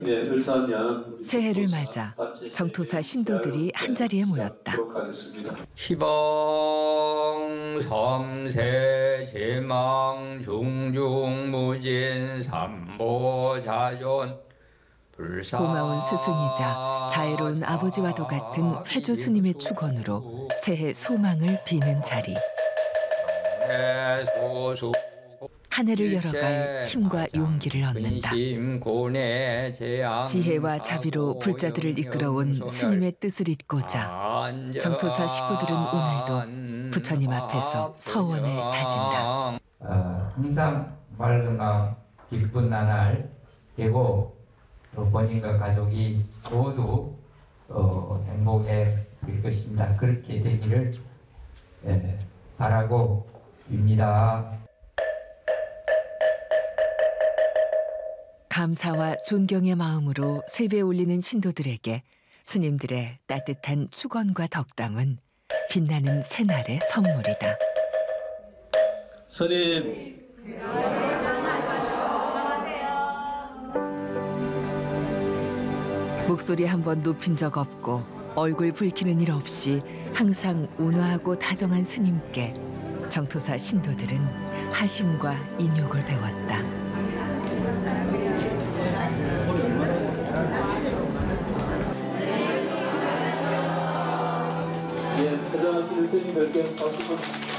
새해를 맞아 정토사 신도들이 한자리에 모였다. 희봉 섬세 제망 중중무진 삼보자존 고마운 스승이자 자애로운 아버지와도 같은 회조 스님의 축원으로 새해 소망을 비는 자리. 한 해를 열어갈 힘과 용기를 얻는다. 지혜와 자비로 불자들을 이끌어온 스님의 뜻을 잇고자 정토사 식구들은 오늘도 부처님 앞에서 서원을 다진다. 항상 맑은 마음, 기쁜 나날 되고 본인과 가족이 모두 행복해질 것입니다. 그렇게 되기를 바라고 빕니다. 감사와 존경의 마음으로 세배 올리는 신도들에게 스님들의 따뜻한 축원과 덕담은 빛나는 새날의 선물이다. 스님. 목소리 한 번 높인 적 없고 얼굴 붉히는 일 없이 항상 온화하고 다정한 스님께 정토사 신도들은 하심과 인욕을 배웠다. 대장하실 스님들께 박수.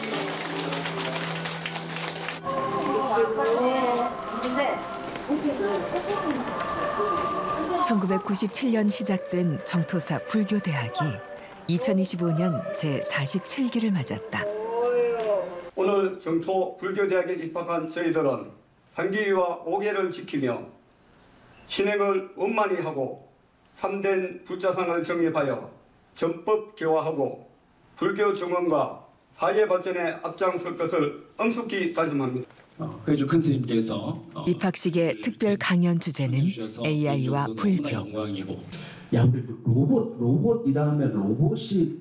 1997년 시작된 정토사 불교대학이 2025년 제47기를 맞았다. 오늘 정토 불교대학에 입학한 저희들은 한기와 오계를 지키며 신행을 원만히 하고 참된 불자상을 정립하여 전법 개화하고 불교 정원과 사회 발전에 앞장설 것을 엄숙히 다짐합니다. 회주 큰 스님께서 입학식의 특별 강연 주제는 AI와 불교. 야, 우리 로봇 일하면 로봇이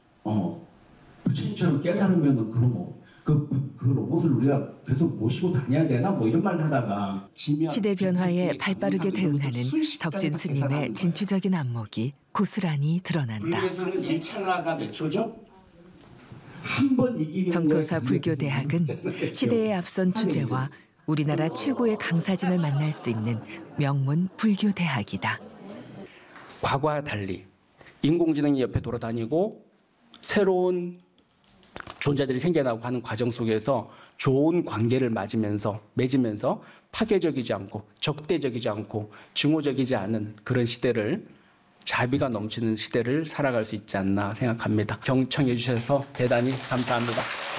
부처님처럼 깨달으면 그럼 그 로봇을 우리가 계속 모시고 다녀야 되나 뭐 이런 말 하다가 시대 변화에 발빠르게 대응하는 덕진 스님의 진취적인 안목이 고스란히 드러난다. 불교에서는 1찰나가 몇 초죠? 한번 이기는 정토사 불교대학은 시대에 앞선 주제와 우리나라 최고의 강사진을 만날 수 있는 명문 불교대학이다. 과거와 달리 인공지능이 옆에 돌아다니고 새로운 존재들이 생겨나고 하는 과정 속에서 좋은 관계를 맺으면서 파괴적이지 않고 적대적이지 않고 증오적이지 않은 그런 시대를 자비가 넘치는 시대를 살아갈 수 있지 않나 생각합니다. 경청해 주셔서 대단히 감사합니다.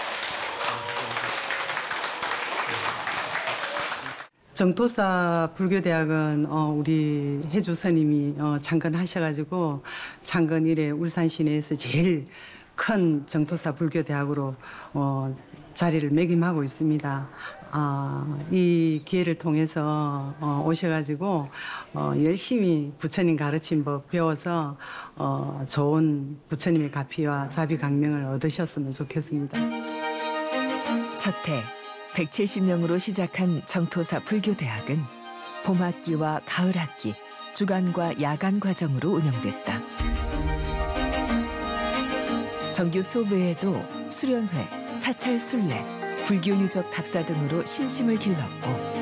정토사 불교대학은 우리 해주 스님이 창건하셔가지고 창건 이래 울산 시내에서 제일 큰 정토사 불교대학으로 자리를 매김하고 있습니다. 이 기회를 통해서 오셔가지고 열심히 부처님 가르친 법 배워서 좋은 부처님의 가피와 자비 강명을 얻으셨으면 좋겠습니다. 첫 해 170명으로 시작한 정토사 불교대학은 봄학기와 가을학기, 주간과 야간 과정으로 운영됐다. 정규 수업 외에도 수련회, 사찰 순례, 불교 유적 답사 등으로 신심을 길렀고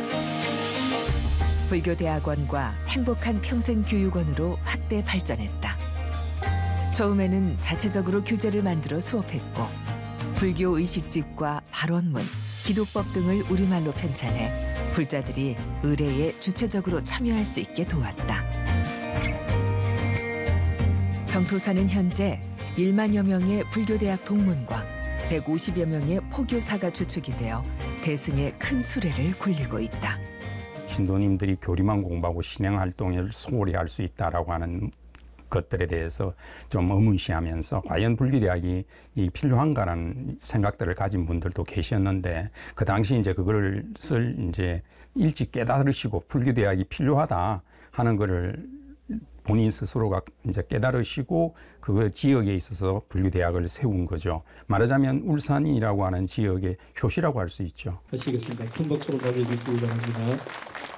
불교대학원과 행복한 평생교육원으로 확대 발전했다. 처음에는 자체적으로 교재를 만들어 수업했고 불교 의식집과 발원문, 기도법 등을 우리말로 편찬해 불자들이 의례에 주체적으로 참여할 수 있게 도왔다. 정토사는 현재 1만여 명의 불교대학 동문과 150여 명의 포교사가 주축이 되어 대승의 큰 수레를 굴리고 있다. 신도님들이 교리만 공부하고 신행 활동을 소홀히 할 수 있다라고 하는 것들에 대해서 좀 의문시하면서 과연 불교대학이 필요한가라는 생각들을 가진 분들도 계셨는데 그 당시 이제 그것을 이제 일찍 깨달으시고 불교대학이 필요하다 하는 것을 본인 스스로가 이제 깨달으시고 그 지역에 있어서 불교대학을 세운 거죠. 말하자면 울산이라고 하는 지역의 효시라고 할 수 있죠. 하시겠습니다. 큰 박수로 맞이해 주시기 바랍니다.